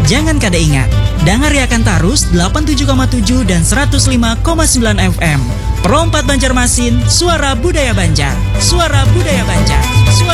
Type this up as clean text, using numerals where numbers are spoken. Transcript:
Jangan kada ingat, dangariakan tarus 87,7 dan 105,9 FM. Perompat Banjarmasin, suara budaya Banjar. Suara budaya Banjar. Suara